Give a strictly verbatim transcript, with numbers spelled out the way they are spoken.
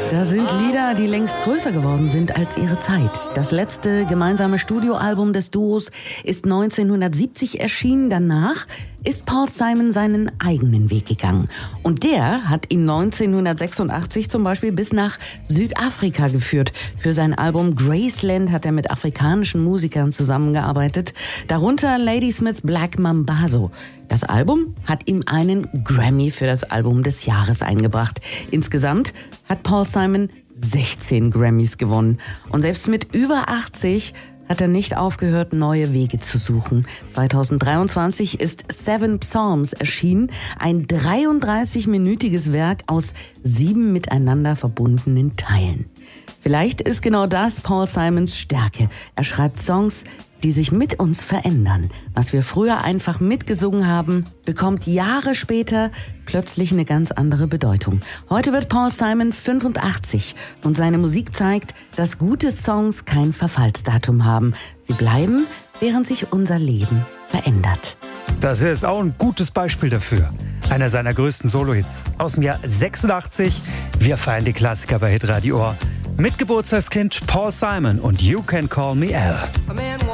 Da sind Lieder, die längst größer geworden sind als ihre Zeit. Das letzte gemeinsame Studioalbum des Duos ist neunzehnhundertsiebzig erschienen. Danach ist Paul Simon seinen eigenen Weg gegangen. Und der hat ihn neunzehnhundertsechsundachtzig zum Beispiel bis nach Südafrika geführt. Für sein Album Graceland hat er mit afrikanischen Musikern zusammengearbeitet, darunter Ladysmith Black Mambazo. Das Album hat ihm einen Grammy für das Album des Jahres eingebracht. Insgesamt hat Paul Simon sechzehn Grammys gewonnen. Und selbst mit über achtzig hat er nicht aufgehört, neue Wege zu suchen. zweitausenddreiundzwanzig ist Seven Psalms erschienen, ein dreiunddreißig-minütiges Werk aus sieben miteinander verbundenen Teilen. Vielleicht ist genau das Paul Simons Stärke. Er schreibt Songs, die sich mit uns verändern. Was wir früher einfach mitgesungen haben, bekommt Jahre später plötzlich eine ganz andere Bedeutung. Heute wird Paul Simon fünfundachtzig und seine Musik zeigt, dass gute Songs kein Verfallsdatum haben. Sie bleiben, während sich unser Leben verändert. Das ist auch ein gutes Beispiel dafür. Einer seiner größten Solo-Hits aus dem Jahr sechsundachtzig. Wir feiern die Klassiker bei Hitradio Ohr. Mit Geburtstagskind Paul Simon und You Can Call Me Al.